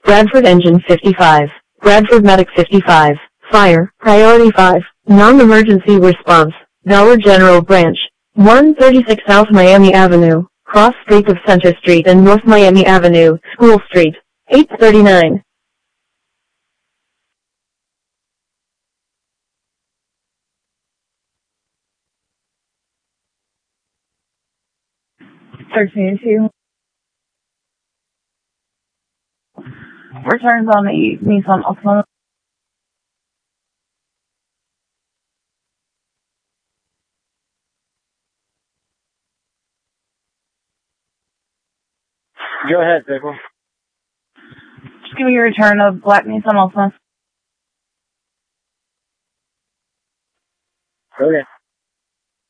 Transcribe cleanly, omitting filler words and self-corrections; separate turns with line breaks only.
Bradford Engine 55. Bradford Medic 55. Fire, Priority 5. Non-Emergency Response, Dollar General Branch. 136 South Miami Avenue, cross street of Center Street and North Miami Avenue, School Street. 839.
13-2. Returns on the Nissan Altima.
Go ahead, Pickle.
Just give me your return of black Nissan Altima.
Okay.